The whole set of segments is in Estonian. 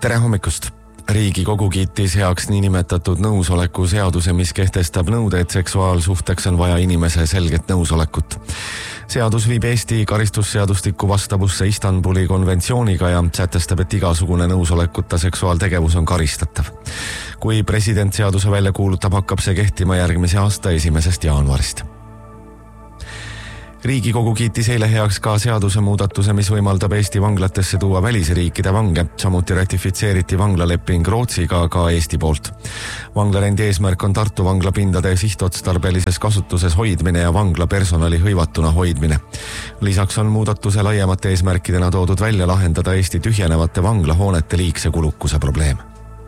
Tere hommikust! Riigikogu kiitis heaks niinimetatud nõusoleku seaduse, mis kehtestab nõude, et seksuaalsuhteks on vaja inimese selget nõusolekut. Seadus viib Eesti karistusseadustikku vastavusse Istanbuli konventsiooniga ja sätestab, et igasugune nõusolekuta seksuaaltegevus on karistatav. Kui president seaduse välja kuulutab, hakkab see kehtima järgmise aasta 1. jaanuarist. Riigikogu kiitis eile heaks ka seaduse muudatuse, mis võimaldab Eesti vanglatesse tuua välisriikide vange. Samuti ratifitseeriti vanglaleping Rootsiga ka Eesti poolt. Vanglarendi eesmärk on Tartu vanglapindade sihtotstarbelises kasutuses hoidmine ja vangla personali hõivatuna hoidmine. Lisaks on muudatuse laiemate eesmärkidena toodud välja lahendada Eesti tühjenevate vanglahoonete liigse kulukuse probleem.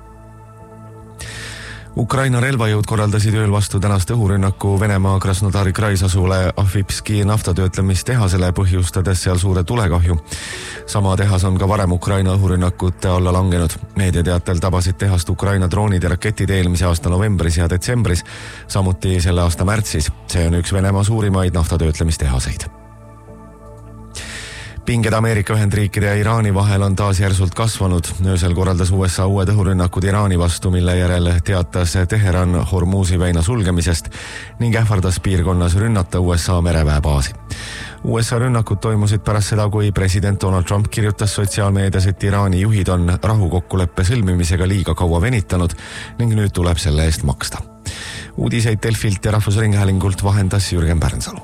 Ukraina relvajõud korraldasid ööl vastu tänast õhurünnaku Venemaa Krasnodari krais asuvale Ahvipski naftatöötlemistehasele, põhjustades seal suure tulekahju. Sama tehas on ka varem Ukraina õhurünnakute alla langenud. Meediateatel tabasid tehast Ukraina droonid ja raketid eelmise aasta novembris ja detsembris, samuti selle aasta märtsis. See on üks Venemaa suurimaid naftatöötlemistehaseid. Pinged Ameerika Ühendriikide ja Iraani vahel on taas järsult kasvanud. Öösel korraldas USA uued õhurünnakud Iraani vastu, mille järel teatas Teheran Hormuzi väina sulgemisest ning ähvardas piirkonnas rünnata USA mereväebaasi. USA rünnakud toimusid pärast seda, kui president Donald Trump kirjutas sotsiaalmeedias, et Iraani juhid on rahukokkuleppe sõlmimisega liiga kaua venitanud ning nüüd tuleb selle eest maksta. Uudiseid Delfilt ja Rahvusringhäälingult vahendas Jürgen Pärnsalu.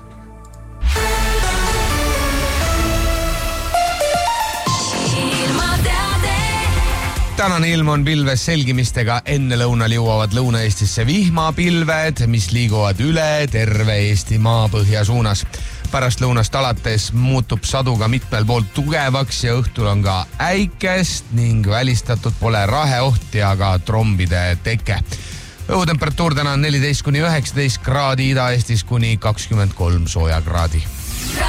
Tänane ilm on pilves selgimistega. Enne lõunal jõuavad Lõuna-Eestisse vihmapilved, mis liiguvad üle terve Eesti maapõhja suunas. Pärast lõunast alates muutub sadu ka mitmel pool tugevaks ja õhtul on ka äikest ning välistatud pole raheoht ja ka trombide teke. Õhutemperatuur täna on 14–19 kraadi, Ida-Eestis kuni 23 sooja kraadi.